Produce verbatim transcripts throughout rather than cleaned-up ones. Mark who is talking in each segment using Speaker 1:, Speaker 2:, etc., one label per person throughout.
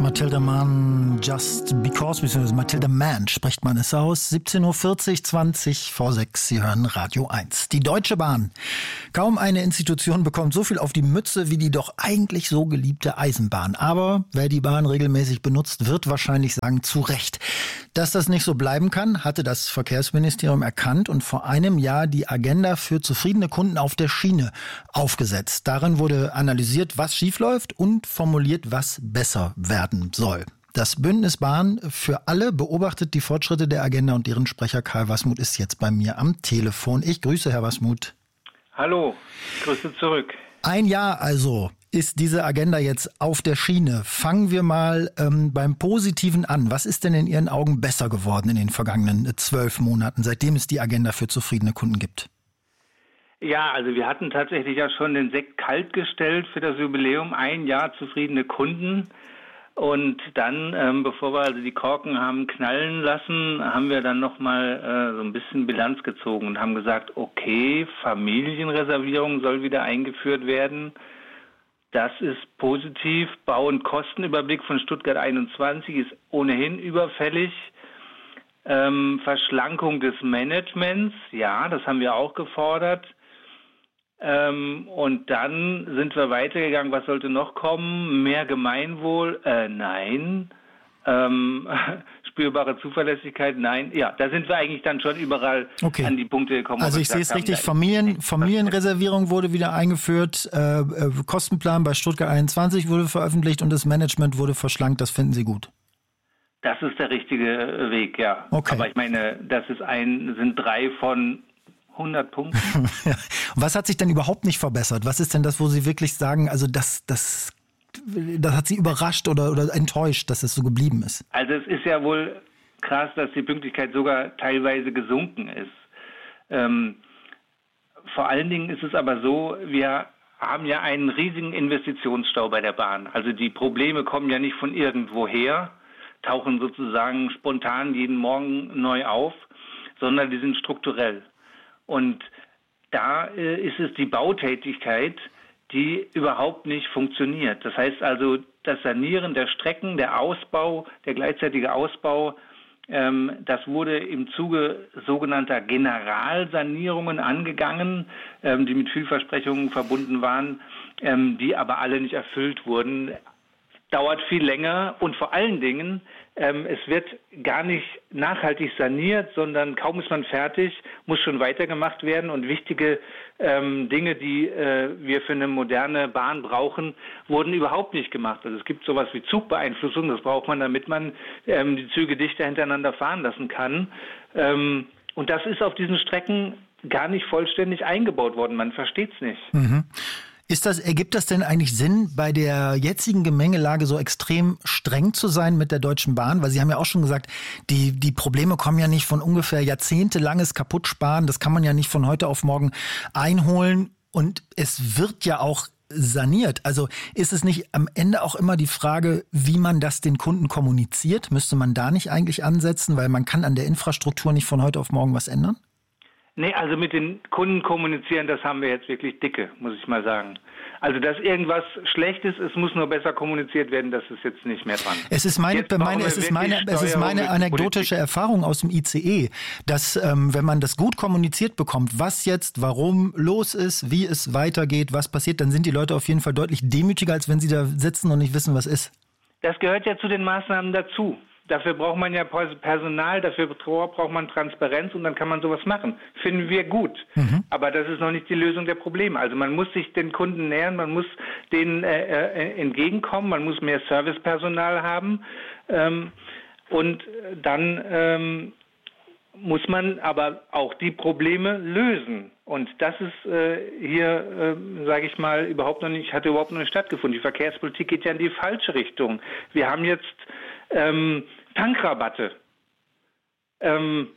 Speaker 1: Matilda Mann, Just Because, beziehungsweise Matilda Mann spricht man es aus. siebzehn Uhr vierzig, zwanzig vor sechs. Sie hören Radio eins. Die Deutsche Bahn. Kaum eine Institution bekommt so viel auf die Mütze wie die doch eigentlich so geliebte Eisenbahn. Aber wer die Bahn regelmäßig benutzt, wird wahrscheinlich sagen, zu Recht. Dass das nicht so bleiben kann, hatte das Verkehrsministerium erkannt und vor einem Jahr die Agenda für zufriedene Kunden auf der Schiene aufgesetzt. Darin wurde analysiert, was schiefläuft und formuliert, was besser werden soll. Das Bündnis Bahn für alle beobachtet die Fortschritte der Agenda und deren Sprecher Karl Wasmuth ist jetzt bei mir am Telefon. Ich grüße Herr Wasmuth.
Speaker 2: Hallo, Grüße zurück.
Speaker 1: Ein Jahr also ist diese Agenda jetzt auf der Schiene. Fangen wir mal ähm, beim Positiven an. Was ist denn in Ihren Augen besser geworden in den vergangenen zwölf Monaten, seitdem es die Agenda für zufriedene Kunden gibt?
Speaker 2: Ja, also wir hatten tatsächlich ja schon den Sekt kalt gestellt für das Jubiläum. Ein Jahr zufriedene Kunden. Und dann, ähm, bevor wir also die Korken haben knallen lassen, haben wir dann nochmal äh, so ein bisschen Bilanz gezogen und haben gesagt, okay, Familienreservierung soll wieder eingeführt werden. Das ist positiv. Bau- und Kostenüberblick von Stuttgart einundzwanzig ist ohnehin überfällig. Ähm, Verschlankung des Managements, ja, das haben wir auch gefordert. Ähm, und dann sind wir weitergegangen. Was sollte noch kommen? Mehr Gemeinwohl? Äh, nein. Ähm, spürbare Zuverlässigkeit? Nein. Ja, da sind wir eigentlich dann schon überall okay. an die Punkte gekommen.
Speaker 1: Also ich sehe es richtig, Familien, Familienreservierung wurde wieder eingeführt, äh, äh, Kostenplan bei Stuttgart einundzwanzig wurde veröffentlicht und das Management wurde verschlankt. Das finden Sie gut?
Speaker 2: Das ist der richtige Weg, ja.
Speaker 1: Okay.
Speaker 2: Aber ich meine, das ist ein, sind drei von hundert Punkten.
Speaker 1: Was hat sich denn überhaupt nicht verbessert? Was ist denn das, wo Sie wirklich sagen, also das, das, das hat Sie überrascht oder, oder enttäuscht, dass es so geblieben ist?
Speaker 2: Also es ist ja wohl krass, dass die Pünktlichkeit sogar teilweise gesunken ist. Ähm, vor allen Dingen ist es aber so, wir haben ja einen riesigen Investitionsstau bei der Bahn. Also die Probleme kommen ja nicht von irgendwoher, tauchen sozusagen spontan jeden Morgen neu auf, sondern die sind strukturell. Und da äh, ist es die Bautätigkeit, die überhaupt nicht funktioniert. Das heißt also, das Sanieren der Strecken, der Ausbau, der gleichzeitige Ausbau, ähm, das wurde im Zuge sogenannter Generalsanierungen angegangen, ähm, die mit Vielversprechungen verbunden waren, ähm, die aber alle nicht erfüllt wurden. Dauert viel länger und vor allen Dingen, ähm, es wird gar nicht nachhaltig saniert, sondern kaum ist man fertig, muss schon weitergemacht werden und wichtige ähm, Dinge, die äh, wir für eine moderne Bahn brauchen, wurden überhaupt nicht gemacht. Also es gibt sowas wie Zugbeeinflussung, das braucht man, damit man ähm, die Züge dichter hintereinander fahren lassen kann. Ähm, und das ist auf diesen Strecken gar nicht vollständig eingebaut worden, man versteht es nicht.
Speaker 1: Mhm. Ist das, ergibt das denn eigentlich Sinn, bei der jetzigen Gemengelage so extrem streng zu sein mit der Deutschen Bahn? Weil Sie haben ja auch schon gesagt, die, die Probleme kommen ja nicht von ungefähr jahrzehntelanges Kaputtsparen. Das kann man ja nicht von heute auf morgen einholen. Und es wird ja auch saniert. Also ist es nicht am Ende auch immer die Frage, wie man das den Kunden kommuniziert? Müsste man da nicht eigentlich ansetzen? Weil man kann an der Infrastruktur nicht von heute auf morgen was ändern?
Speaker 2: Nee, also mit den Kunden kommunizieren, das haben wir jetzt wirklich dicke, muss ich mal sagen. Also, dass irgendwas schlecht ist, es muss nur besser kommuniziert werden, das ist jetzt nicht mehr dran.
Speaker 1: Es ist meine, meine, es ist meine, es ist meine anekdotische Erfahrung aus dem I C E, dass, ähm, wenn man das gut kommuniziert bekommt, was jetzt, warum los ist, wie es weitergeht, was passiert, dann sind die Leute auf jeden Fall deutlich demütiger, als wenn sie da sitzen und nicht wissen, was ist.
Speaker 2: Das gehört ja zu den Maßnahmen dazu. Dafür braucht man ja Personal, dafür braucht man Transparenz und dann kann man sowas machen. Finden wir gut. Mhm. Aber das ist noch nicht die Lösung der Probleme. Also man muss sich den Kunden nähern, man muss denen äh, äh, entgegenkommen, man muss mehr Servicepersonal haben ähm, und dann ähm, muss man aber auch die Probleme lösen. Und das ist äh, hier, äh, sage ich mal, überhaupt noch nicht, hat überhaupt noch nicht stattgefunden. Die Verkehrspolitik geht ja in die falsche Richtung. Wir haben jetzt ähm, Tankrabatte, ähm,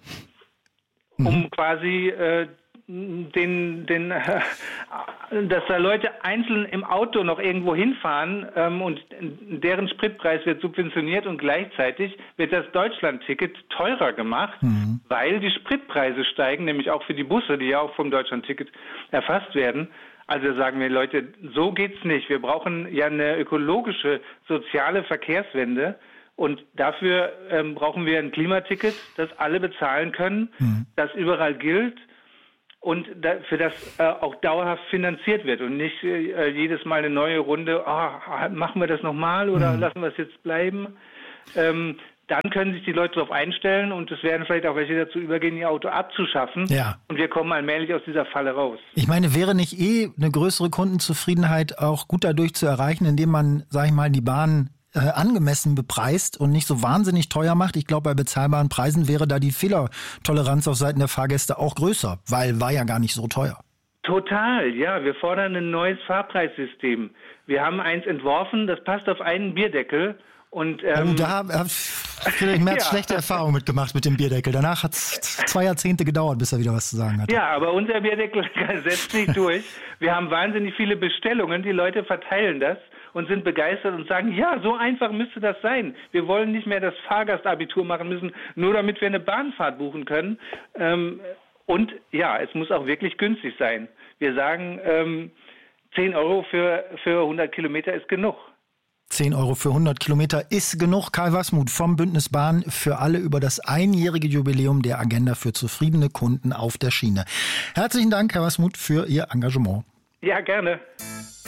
Speaker 2: um mhm. quasi äh, den, den, äh, dass da Leute einzeln im Auto noch irgendwo hinfahren ähm, und deren Spritpreis wird subventioniert und gleichzeitig wird das Deutschlandticket teurer gemacht, mhm. weil die Spritpreise steigen, nämlich auch für die Busse, die ja auch vom Deutschlandticket erfasst werden. Also sagen wir, Leute, so geht's nicht. Wir brauchen ja eine ökologische, soziale Verkehrswende. Und dafür ähm, brauchen wir ein Klimaticket, das alle bezahlen können, mhm. das überall gilt und da, für das äh, auch dauerhaft finanziert wird und nicht äh, jedes Mal eine neue Runde, oh, machen wir das nochmal oder mhm. lassen wir es jetzt bleiben. Ähm, dann können sich die Leute darauf einstellen und es werden vielleicht auch welche dazu übergehen, ihr Auto abzuschaffen. Ja. Und wir kommen allmählich aus dieser Falle raus.
Speaker 1: Ich meine, wäre nicht eh eine größere Kundenzufriedenheit auch gut dadurch zu erreichen, indem man, sag ich mal, die Bahn äh, angemessen bepreist und nicht so wahnsinnig teuer macht? Ich glaube, bei bezahlbaren Preisen wäre da die Fehlertoleranz auf Seiten der Fahrgäste auch größer, weil war ja gar nicht so teuer.
Speaker 2: Total, ja. Wir fordern ein neues Fahrpreissystem. Wir haben eins entworfen, das passt auf einen Bierdeckel. Und, ähm,
Speaker 1: oh, da hat Friedrich Merz ja. schlechte Erfahrungen mitgemacht mit dem Bierdeckel. Danach hat es zwei Jahrzehnte gedauert, bis er wieder was zu sagen hat.
Speaker 2: Ja, aber unser Bierdeckel setzt sich durch. Wir haben wahnsinnig viele Bestellungen. Die Leute verteilen das und sind begeistert und sagen, ja, so einfach müsste das sein. Wir wollen nicht mehr das Fahrgastabitur machen müssen, nur damit wir eine Bahnfahrt buchen können. Ähm, und ja, es muss auch wirklich günstig sein. Wir sagen, ähm, zehn Euro für, für hundert Kilometer ist genug.
Speaker 1: zehn Euro für hundert Kilometer ist genug. Kai Wasmuth vom Bündnis Bahn für alle über das einjährige Jubiläum der Agenda für zufriedene Kunden auf der Schiene. Herzlichen Dank, Herr Wasmuth, für Ihr Engagement.
Speaker 2: Ja, gerne.